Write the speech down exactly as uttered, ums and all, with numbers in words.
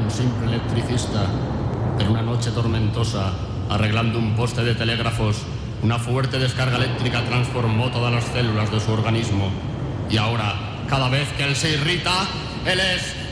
un simple electricista. Pero una noche tormentosa, arreglando un poste de telégrafos, una fuerte descarga eléctrica transformó todas las células de su organismo. Y ahora, cada vez que él se irrita, él es